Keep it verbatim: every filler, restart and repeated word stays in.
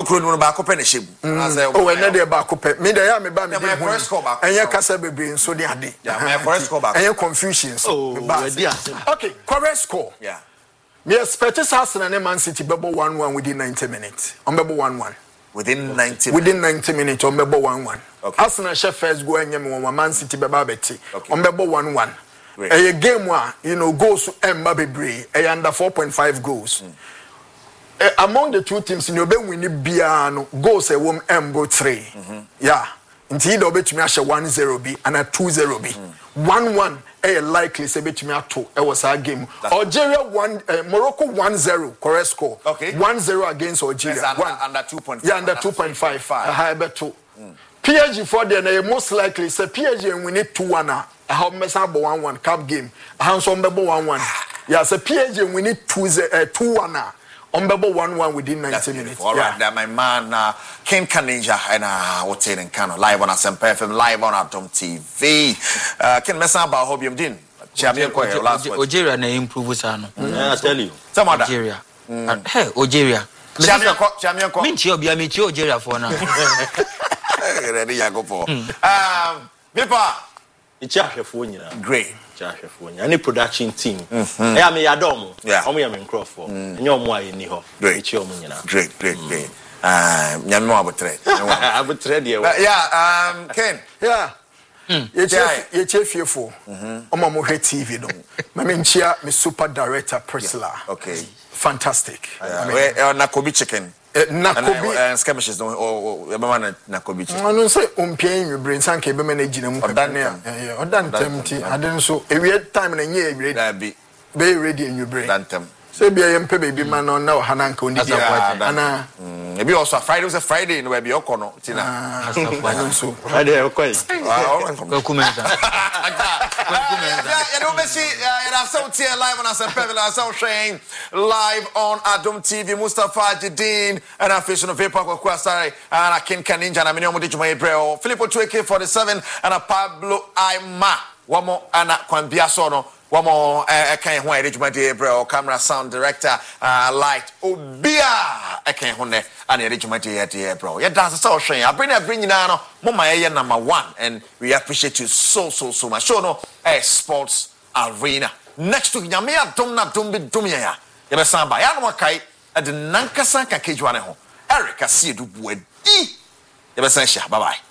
kuro no ba ko pe ne hye na say oh ene de ba ko pe me de ya me ba me de first score ba enye kasa bebre nso de ade yeah my first score ba enye confusions oh okay correct score yeah me expect Arsenal and Man City bebo one one within ninety minutes on bebo one one within ninety within ninety minutes on bebo one one okay Arsenal share first go enye me one Man City beba beti on bebo one one a game one you know goals emba bebre e under four point five goals mm. uh, among the two teams you be win bia no goals e wom embo three mm-hmm. yeah nti do betumi ahye one zero bi and a two zero bi one one e likely say betumi ato e was our game Algeria one uh, Morocco one zero correct score okay one zero against Algeria under, one under two point five yeah under two point five high beto mm. P S G for the most likely say P S G win it two one a how mesa bo one one cup game how so mbebo one one yeah say P S G win it two one a on bebo one one within ninety minutes. All right, yeah. That my man uh, Ken Kaninja and uh what's it in Kano live on Asempa F M live on Atom T V. Uh Ken mesa about hobium din. Champion ko last one. Algeria na improve sana. I tell you. Some other Algeria. Hey, Algeria. Champion ko champion ko. Me chi obi me chi Algeria for na. Ready ya go for. Um Mipa Ichi ahwefo nyina. Great. Chahwefo nya any production team. Eh am ya dom. Yeah. Omo ya me Nkrofo. Enye omo aye ni ho. Ichi omo nyina. Great, great, great. Um nyame abotre. Abotre de. Yeah, um Ken. Yeah. Ye chef ye chef fiefo. Omo mo hwe T V no. Ma me nchia me super director Priscilla. Okay. Fantastic. We na Kobe chicken. Nakobi and skirmishes no or Yamana Nakobi. I don't say umpien you bring some cable managing them or done there. Or done tempty. I don't so a weird time in a year be be ready in your brain. Dantem. So be a M P baby man on now Hananko Anna. Maybe also Friday was a Friday in where be Okono. Tina. So Friday okay. You know, Messi, and I saw here live on Asempa, I saw Shane live on Adom T V, Mustafa Jadin, and I fish on a paper with Kwasari, and I Ken Kaninja, and I mean, I'm Breo, Filippo two K forty-seven, and a Pablo Aima, one more, and a Kwambiasono, one more, I can't wait, Richmond Breo, camera sound director, uh, light, Obia, I can't hone, and Richmond Bro. Yeah, that's so Shane. I bring a bring you now, Mama number one, and we appreciate you so, so, so much. So, no, a sports arena. Next to Yamia Domna Dumbi Dumia. Yabasamba, Yanwakai, at the Nankasa Kakijwane. Eric, I see you do. Yabasan, bye bye.